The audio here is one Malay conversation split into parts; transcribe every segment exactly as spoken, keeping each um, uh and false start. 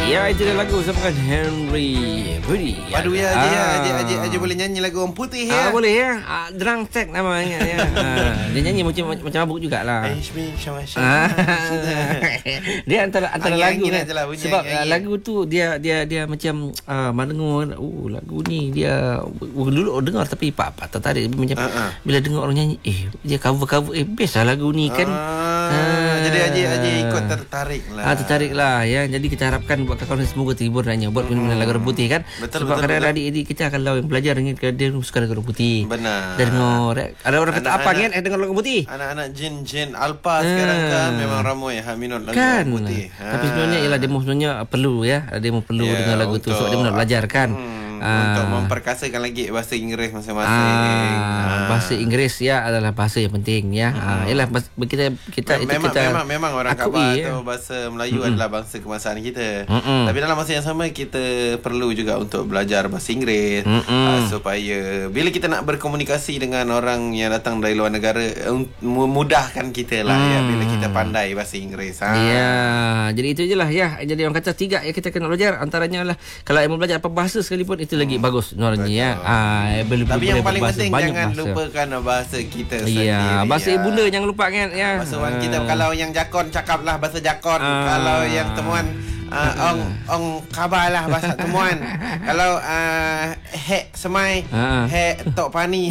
Ya, itu dia lagu sama Henry Budi. Padu ya, aja ya, aja aja aja boleh nyanyi lagu Orang Putih ya. Ah, boleh ya. Ah, Drang Tech namanya ya. Ah, dia nyanyi macam macam mabuk jugalah. Ah. Dia antara antara lagu kan. Lah, sebab angin. Lagu tu dia dia dia macam uh, mendengar oh lagu ni dia uh, dulu dengar tapi pak pak tertarik macam uh-huh. bila dengar orang nyanyi eh dia cover-cover eh best lah lagu ni kan. Ah, ah. Jadi aja aja ikut tertarik lah. Ah, tertarik lah ya. Jadi kita harapkan buat kawan semoga terhibur nanya buat hmm. Lagu Orang Putih kan. Betul, sebab betul, kadang-kadang betul. adik-adik kita kalau yang belajar dengan dia suka Lagu Orang Putih. Benar. Dan dengar ada orang kata anak, apa anak, kan eh dengar Lagu Putih. Anak-anak jin-jin alpa ah. sekarang kan memang ramai ha minat Lagu kan. Orang Putih. Tapi sebenarnya ialah demo sebenarnya perlu ya. Demo perlu ya, dengan lagu tu sebab dia benar belajar kan. Hmm. Ah. Untuk memperkasakan lagi bahasa Inggeris masing-masing. Ah, ah. Bahasa Inggeris ya adalah bahasa yang penting ya. Hmm. Ah, ialah kita kita memang, itu kita memang memang orang Khabar ya. atau bahasa Melayu mm-hmm. adalah bangsa kebangsaan kita. Mm-hmm. Tapi dalam masa yang sama kita perlu juga untuk belajar bahasa Inggeris mm-hmm. uh, supaya bila kita nak berkomunikasi dengan orang yang datang dari luar negara um, memudahkan kita lah mm. ya bila kita pandai bahasa Inggeris. Ha. Ya, jadi itu je lah ya. Jadi orang kata tiga yang kita kena belajar antaranya lah kalau yang mau belajar apa bahasa sekalipun itu lagi hmm. bagus sebenarnya ya. Ah, boleh, tapi yang paling bahasa, penting jangan bahasa. lupakan bahasa kita ya, sendiri. Bahasa ya. ibunda jangan lupa kan ya. Bahasa orang ah. kita kalau yang jakon cakaplah bahasa jakon. Ah. Kalau yang temuan uh, ong ong khabarlah bahasa temuan. Kalau uh, hek semai ah. hek tok pani.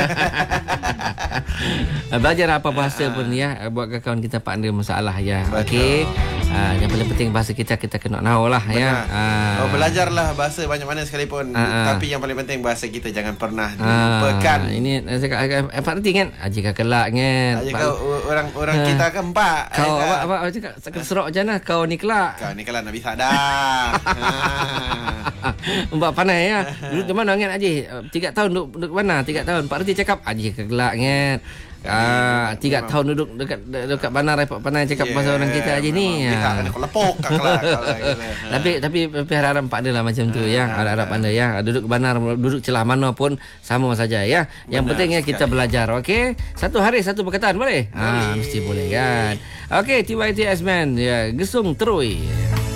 Belajar apa bahasa pun ya buat kawan kita pak ada masalah ya. Okey. Ah, yang paling penting bahasa kita kita kena tahu lah ya. Ah. Oh, belajarlah bahasa banyak mana sekalipun. Ah. Tapi yang paling penting bahasa kita jangan pernah dilupakan. Ah. Ini saya apa nanti kan? Aji kelak kan. Aji kau orang orang ah. kita kan pak. Kau apa apa apa cakap sakit serok je nah kau ni kelak. Kau ni kelak nak bisa dah. Mbak panai ya. Duduk di mana kan Aji? tiga tahun duduk, duduk mana? tiga tahun. Pak Reti cakap Aji kelak kan. Ah, tiga memang. Tahun duduk dekat dekat bandar Pak Panai cakap yeah, bahasa orang kita aja ni. Kita kena lepok kakak. Tapi tapi tapi harap Pak ada lah macam tu ya. Harap anda ya. Duduk bandar duduk celah mana pun sama saja ya. Yang benar penting ya kita belajar, okey? Satu hari satu perkataan boleh? Ah, mesti boleh kan. Okey, T Y T S man ya, gesung terus.